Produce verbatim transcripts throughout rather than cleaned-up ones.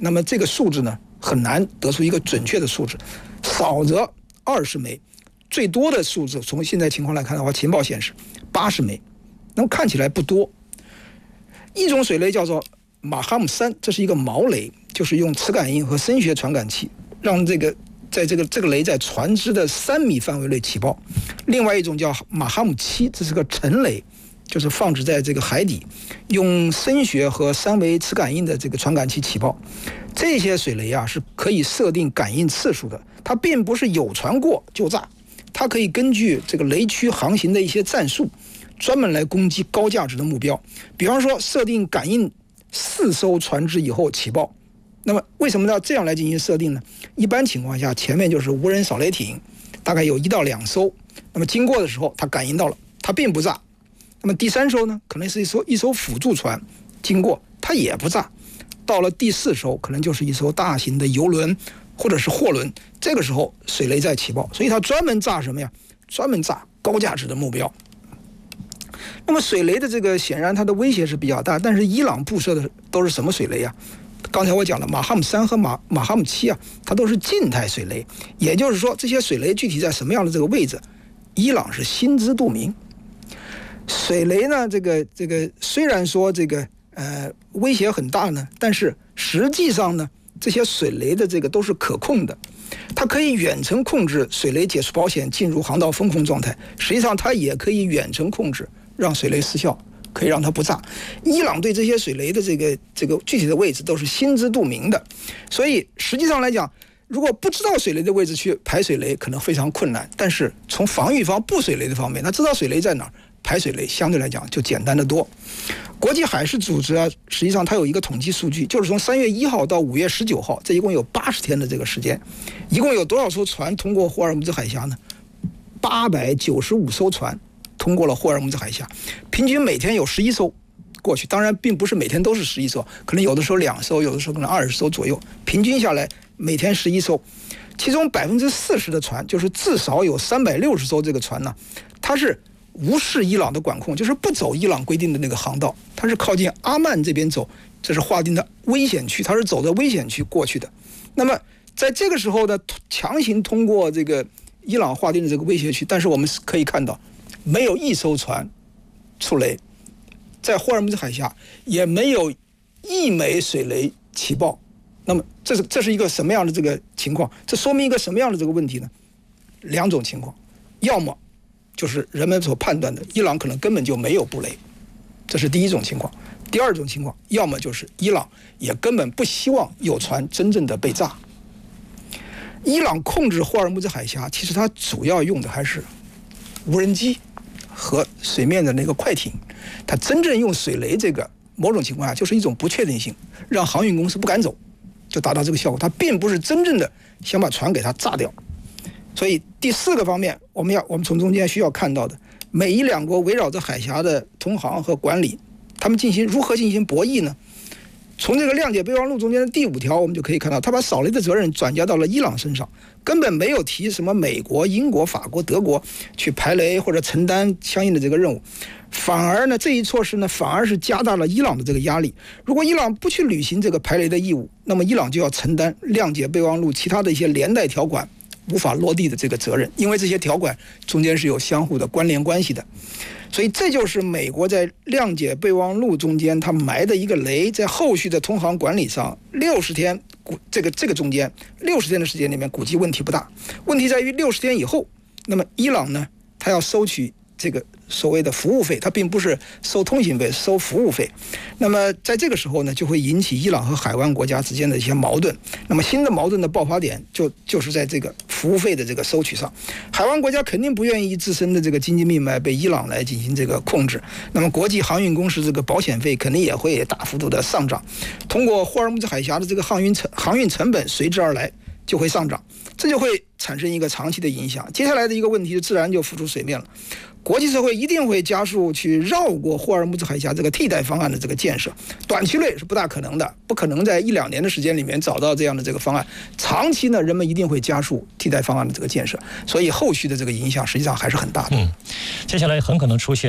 那么这个数字呢很难得出一个准确的数字，少则二十枚，最多的数字从现在情况来看的话，情报显示八十枚，那么看起来不多。一种水雷叫做马哈姆三，这是一个锚雷，就是用磁感应和声学传感器让这个在这个这个雷在船只的三米范围内起爆。另外一种叫马哈姆七，这是个沉雷，就是放置在这个海底，用声学和三维磁感应的这个传感器起爆。这些水雷啊是可以设定感应次数的，它并不是有船过就炸，它可以根据这个雷区航行的一些战术，专门来攻击高价值的目标。比方说设定感应四艘船只以后起爆。那么为什么要这样来进行设定呢？一般情况下，前面就是无人扫雷艇，大概有一到两艘，那么经过的时候它感应到了，它并不炸。那么第三艘呢，可能是一艘一艘辅助船经过，它也不炸。到了第四艘，可能就是一艘大型的油轮或者是货轮，这个时候水雷在起爆，所以它专门炸什么呀？专门炸高价值的目标。那么水雷的这个显然它的威胁是比较大，但是伊朗布设的都是什么水雷呀？刚才我讲了，马哈姆三和马马哈姆七啊，它都是静态水雷，也就是说这些水雷具体在什么样的这个位置，伊朗是心知肚明。水雷呢，这个这个虽然说这个呃威胁很大呢，但是实际上呢，这些水雷的这个都是可控的，它可以远程控制水雷解除保险进入航道封控状态，实际上它也可以远程控制让水雷失效，可以让它不炸。伊朗对这些水雷的这个这个具体的位置都是心知肚明的，所以实际上来讲，如果不知道水雷的位置去排水雷，可能非常困难。但是从防御方布水雷的方面，他知道水雷在哪儿，排水雷相对来讲就简单的多。国际海事组织啊，实际上它有一个统计数据，就是从三月一号到五月十九号，这一共有八十天的这个时间，一共有多少艘船通过霍尔木兹海峡呢？八百九十五艘船通过了霍尔木兹海峡，平均每天有十一艘过去。当然，并不是每天都是十一艘，可能有的时候两艘，有的时候可能二十艘左右。平均下来，每天十一艘，其中百分之四十的船，就是至少有三百六十艘这个船呢，它是无视伊朗的管控，就是不走伊朗规定的那个航道，它是靠近阿曼这边走，这是划定的危险区，它是走的危险区过去的。那么在这个时候呢，强行通过这个伊朗划定的这个危险区，但是我们可以看到，没有一艘船触雷，在霍尔木兹海峡也没有一枚水雷起爆。那么这是这是一个什么样的这个情况？这说明一个什么样的这个问题呢？两种情况，要么就是人们所判断的伊朗可能根本就没有布雷，这是第一种情况。第二种情况，要么就是伊朗也根本不希望有船真正的被炸。伊朗控制霍尔木兹海峡，其实它主要用的还是无人机和水面的那个快艇，它真正用水雷这个，某种情况下就是一种不确定性，让航运公司不敢走，就达到这个效果。它并不是真正的想把船给它炸掉。所以第四个方面，我们要我们从中间需要看到的，美伊两国围绕着海峡的通航和管理，他们进行如何进行博弈呢？从这个谅解备忘录中间的第五条，我们就可以看到，他把扫雷的责任转嫁到了伊朗身上，根本没有提什么美国、英国、法国、德国去排雷或者承担相应的这个任务，反而呢，这一措施呢，反而是加大了伊朗的这个压力。如果伊朗不去履行这个排雷的义务，那么伊朗就要承担谅解备忘录其他的一些连带条款无法落地的这个责任，因为这些条款中间是有相互的关联关系的。所以这就是美国在谅解备忘录中间它埋的一个雷，在后续的通航管理上，六十天这个这个中间六十天的时间里面估计问题不大，问题在于六十天以后，那么伊朗呢，它要收取这个所谓的服务费，它并不是收通信费，收服务费。那么在这个时候呢，就会引起伊朗和海湾国家之间的一些矛盾。那么新的矛盾的爆发点就就是在这个服务费的这个收取上。海湾国家肯定不愿意自身的这个经济命脉被伊朗来进行这个控制。那么国际航运公司这个保险费肯定也会大幅度的上涨。通过霍尔木兹海峡的这个航运成航运成本随之而来就会上涨，这就会产生一个长期的影响。接下来的一个问题自然就浮出水面了。国际社会一定会加速去绕过霍尔木兹海峡这个替代方案的这个建设，短期内是不大可能的，不可能在一两年的时间里面找到这样的这个方案。长期呢，人们一定会加速替代方案的这个建设，所以后续的这个影响实际上还是很大的。 嗯，接下来很可能出现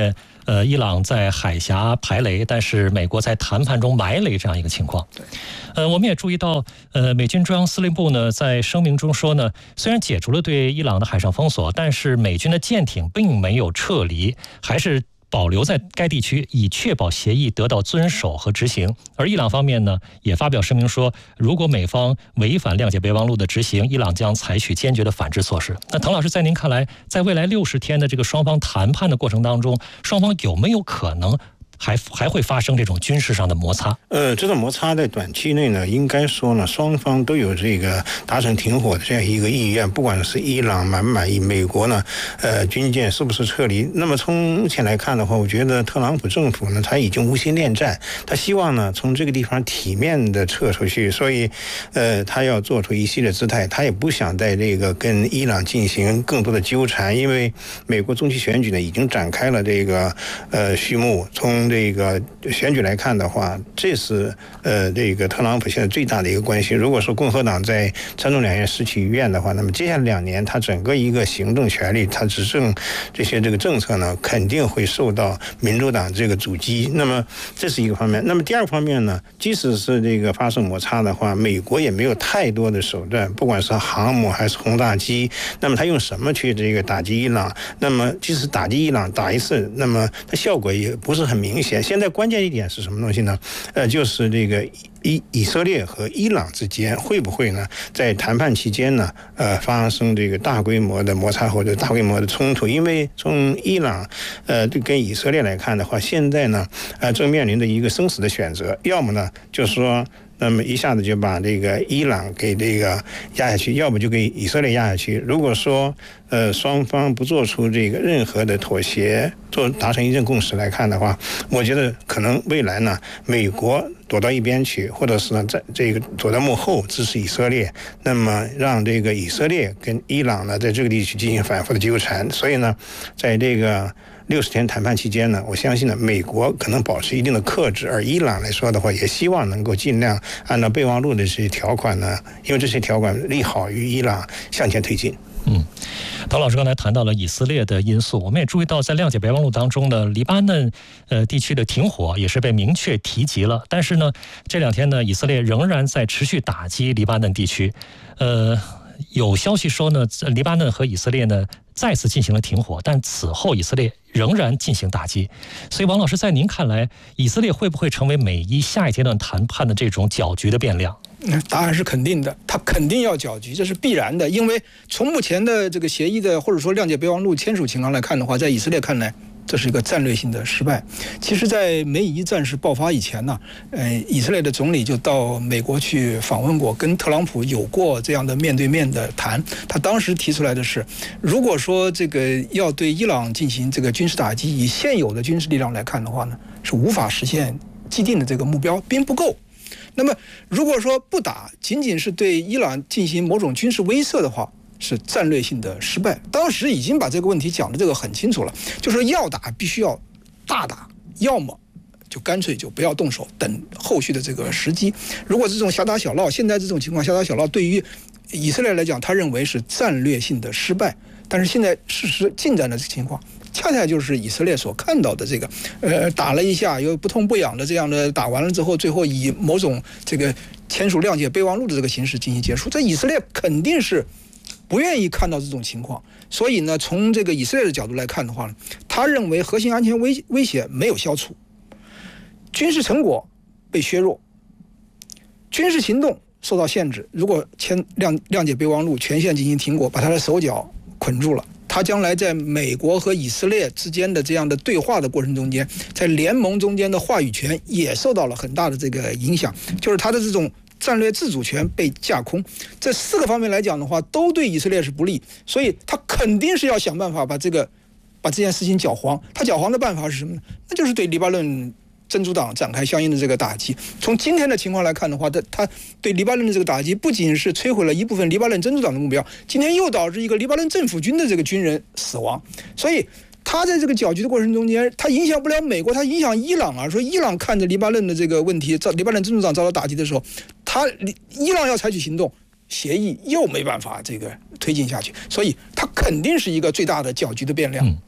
呃，伊朗在海峡排雷，但是美国在谈判中埋雷这样一个情况。呃，我们也注意到，呃，美军中央司令部呢在声明中说呢，虽然解除了对伊朗的海上封锁，但是美军的舰艇并没有撤离，还是保留在该地区，以确保协议得到遵守和执行。而伊朗方面呢，也发表声明说，如果美方违反谅解备忘录的执行，伊朗将采取坚决的反制措施。那滕老师，在您看来，在未来六十天的这个双方谈判的过程当中，双方有没有可能还还会发生这种军事上的摩擦？ 呃，这种摩擦在短期内呢，应该说呢，双方都有这个达成停火的这样一个意愿，不管是伊朗满不满意，美国呢，呃，军舰是不是撤离？那么从目前来看的话，我觉得特朗普政府呢，他已经无心恋战，他希望呢从这个地方体面的撤出去，所以，呃，他要做出一系列姿态，他也不想在这个跟伊朗进行更多的纠缠，因为美国中期选举呢已经展开了这个呃序幕，从这个选举来看的话，这是呃这个特朗普现在最大的一个关心。如果说共和党在参众两院失去一院的话，那么接下来两年他整个一个行政权力，他执政这些这个政策呢，肯定会受到民主党这个阻击。那么这是一个方面。那么第二方面呢，即使是这个发生摩擦的话，美国也没有太多的手段，不管是航母还是轰炸机，那么他用什么去这个打击伊朗？那么即使打击伊朗打一次，那么它效果也不是很明显。现在关键一点是什么东西呢？呃，就是这个以以色列和伊朗之间会不会呢，在谈判期间呢，呃，发生这个大规模的摩擦或者大规模的冲突？因为从伊朗，呃，跟以色列来看的话，现在呢，呃，正面临着一个生死的选择，要么呢，就是说，那么一下子就把这个伊朗给这个压下去，要不就给以色列压下去。如果说呃双方不做出这个任何的妥协，做达成一致共识来看的话，我觉得可能未来呢，美国躲到一边去，或者是呢在这个躲在幕后支持以色列，那么让这个以色列跟伊朗呢在这个地区进行反复的纠缠。所以呢，在这个六十天谈判期间呢，我相信呢，美国可能保持一定的克制，而伊朗来说的话，也希望能够尽量按照备忘录的这些条款呢，因为这些条款利好于伊朗向前推进。 嗯，唐老师刚才谈到了以色列的因素，我们也注意到在谅解备忘录当中呢，黎巴嫩呃地区的停火也是被明确提及了。但是呢，这两天呢，以色列仍然在持续打击黎巴嫩地区。呃，有消息说呢，黎巴嫩和以色列呢再次进行了停火，但此后以色列仍然进行打击。所以王老师，在您看来，以色列会不会成为美伊下一阶段谈判的这种搅局的变量？ 答案是肯定的，他肯定要搅局，这是必然的。因为从目前的这个协议的或者说谅解备忘录签署情况来看的话，在以色列看来，这是一个战略性的失败。其实，在美以战事爆发以前呢，呃，以色列的总理就到美国去访问过，跟特朗普有过这样的面对面的谈。他当时提出来的是，如果说这个要对伊朗进行这个军事打击，以现有的军事力量来看的话呢，是无法实现既定的这个目标，兵不够。那么，如果说不打，仅仅是对伊朗进行某种军事威慑的话，是战略性的失败。当时已经把这个问题讲的这个很清楚了，就说要打必须要大打，要么就干脆就不要动手，等后续的这个时机。如果这种小打小闹，现在这种情况小打小闹，对于以色列来讲，他认为是战略性的失败。但是现在事实进展的情况，恰恰就是以色列所看到的这个，呃，打了一下又不痛不痒的这样的，打完了之后，最后以某种这个签署谅解备忘录的这个形式进行结束。这以色列肯定是不愿意看到这种情况，所以呢，从这个以色列的角度来看的话呢，他认为核心安全威威胁没有消除，军事成果被削弱，军事行动受到限制。如果签谅谅解备忘录全线进行停火，把他的手脚捆住了，他将来在美国和以色列之间的这样的对话的过程中间，在联盟中间的话语权也受到了很大的这个影响，就是他的这种战略自主权被架空。这四个方面来讲的话，都对以色列是不利，所以他肯定是要想办法把这个把这件事情搅黄。他搅黄的办法是什么呢？那就是对黎巴嫩真主党展开相应的这个打击。从今天的情况来看的话，他他对黎巴嫩的这个打击不仅是摧毁了一部分黎巴嫩真主党的目标，今天又导致一个黎巴嫩政府军的这个军人死亡。所以他在这个搅局的过程中间，他影响不了美国，他影响伊朗啊。说伊朗看着黎巴嫩的这个问题，黎巴嫩真主党遭到打击的时候，他伊朗要采取行动，协议又没办法这个推进下去，所以它肯定是一个最大的搅局的变量。 嗯，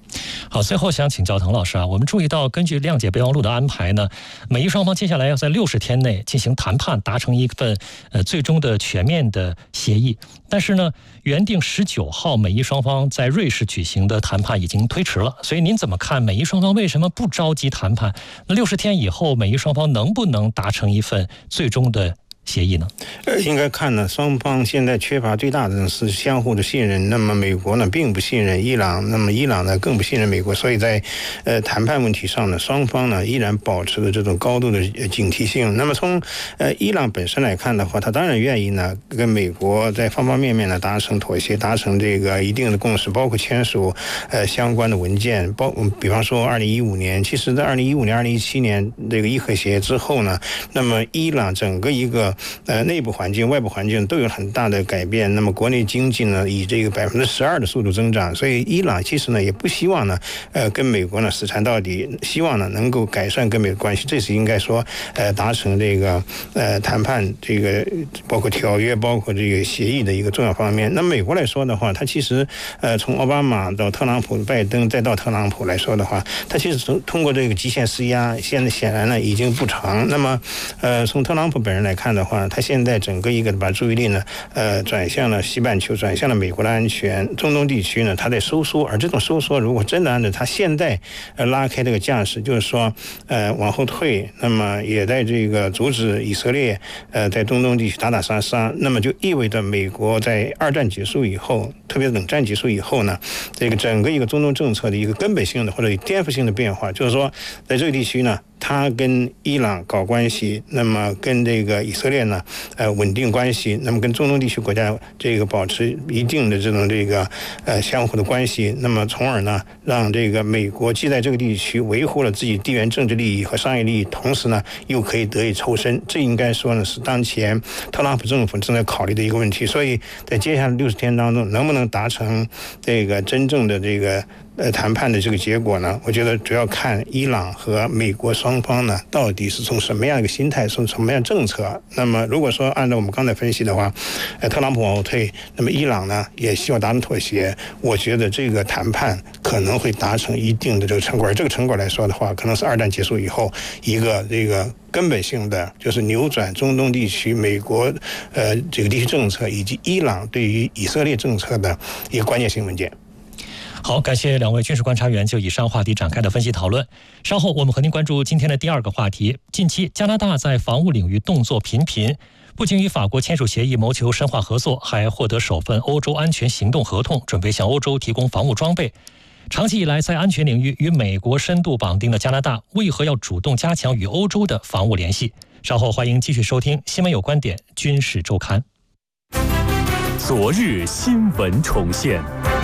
好，最后想请教滕老师啊，我们注意到，根据谅解备忘录的安排呢，美伊双方接下来要在六十天内进行谈判，达成一份呃最终的全面的协议。但是呢，原定十九号美伊双方在瑞士举行的谈判已经推迟了，所以您怎么看美伊双方为什么不着急谈判？那六十天以后，美伊双方能不能达成一份最终的协议呢？ 呃，应该看呢，双方现在缺乏最大的是相互的信任。那么美国呢，并不信任伊朗，那么伊朗呢，更不信任美国。所以在呃谈判问题上呢，双方呢依然保持着这种高度的警惕性。那么从呃伊朗本身来看的话，他当然愿意呢跟美国在方方面面呢达成妥协，达成这个一定的共识，包括签署呃相关的文件，包比方说二零一五年，其实在二零一五年、二零一七年这个伊核协议之后呢，那么伊朗整个一个呃，内部环境、外部环境都有很大的改变。那么国内经济呢，以这个百分之十二的速度增长，所以伊朗其实呢也不希望呢，呃，跟美国呢死缠到底，希望呢能够改善跟美国关系。这是应该说，呃，达成这个呃谈判这个包括条约、包括这个协议的一个重要方面。那美国来说的话，它其实呃从奥巴马到特朗普、拜登再到特朗普来说的话，它其实从通过这个极限施压，现在显然呢已经不长。那么呃从特朗普本人来看的话，他现在整个一个把注意力呢，呃，转向了西半球，转向了美国的安全，中东地区呢，他在收缩，而这种收缩如果真的按照他现在呃拉开这个架势，就是说呃往后退，那么也在这个阻止以色列呃在中东地区打打杀杀，那么就意味着美国在二战结束以后，特别冷战结束以后呢，这个整个一个中东政策的一个根本性的或者颠覆性的变化，就是说在这个地区呢，他跟伊朗搞关系，那么跟这个以色列呢，呃，稳定关系，那么跟中东地区国家这个保持一定的这种这个呃相互的关系，那么从而呢，让这个美国既在这个地区维护了自己地缘政治利益和商业利益，同时呢，又可以得以抽身。这应该说呢，是当前特朗普政府正在考虑的一个问题。所以在接下来六十天当中，能不能达成这个真正的这个呃，谈判的这个结果呢，我觉得主要看伊朗和美国双方呢，到底是从什么样一个心态，从什么样政策。那么，如果说按照我们刚才分析的话，呃，特朗普往后退，那么伊朗呢也希望达成妥协。我觉得这个谈判可能会达成一定的这个成果，而这个成果来说的话，可能是二战结束以后一个这个根本性的，就是扭转中东地区美国呃这个地区政策以及伊朗对于以色列政策的一个关键性文件。 好，感谢两位军事观察员就以上话题展开的分析讨论。稍后我们和您关注今天的第二个话题。近期加拿大在防务领域动作频频，不仅与法国签署协议谋求深化合作，还获得首份欧洲安全行动合同，准备向欧洲提供防务装备。长期以来在安全领域与美国深度绑定的加拿大，为何要主动加强与欧洲的防务联系？稍后欢迎继续收听《新闻有观点·军事周刊》。 昨日新闻重现。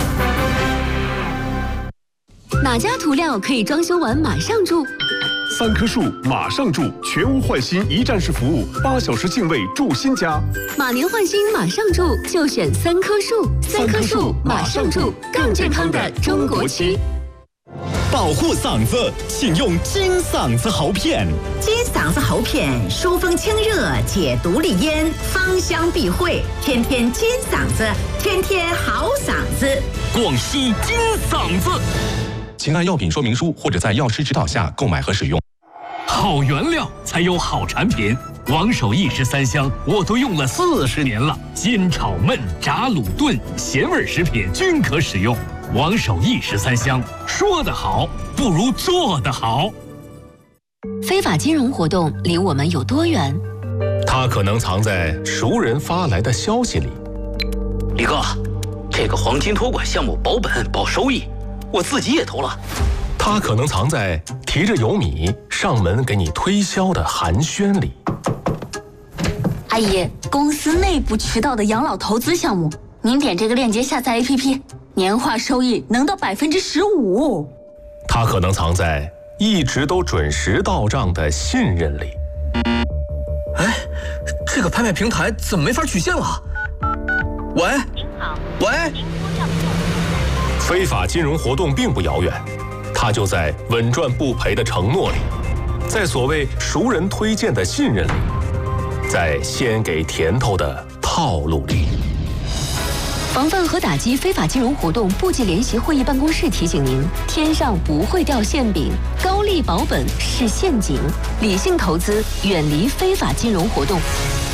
哪家涂料可以装修完马上住？ 三棵树马上住，全屋换新一站式服务，八小时净位住新家。 马年换新马上住，就选三棵树。三棵树马上住，更健康的中国区。 保护嗓子，请用金嗓子喉片。 金嗓子喉片疏风清热，解毒利咽，芳香避秽，天天金嗓子，天天好嗓子。 广西金嗓子。 请按药品说明书或者在药师指导下购买和使用。 好原料才有好产品，王守义十三香我都用了四十年了，煎炒焖炸卤炖咸味食品均可使用。王守义十三香，说得好不如做得好。 非法金融活动离我们有多远？ 它可能藏在熟人发来的消息里。 李哥，这个黄金托管项目保本保收益，我自己也投了。 它可能藏在提着油米上门给你推销的寒暄里。 阿姨，公司内部渠道的养老投资项目，您点这个链接下载 A P P， 年化收益能到百分之十五。 它可能藏在一直都准时到账的信任里。 哎，这个拍卖平台怎么没法取现了？喂，您好，喂。 非法金融活动并不遥远，它就在稳赚不赔的承诺里，在所谓熟人推荐的信任里，在先给甜头的套路里。 防范和打击非法金融活动部际联席会议办公室提醒您：天上不会掉馅饼，高利保本是陷阱，理性投资，远离非法金融活动。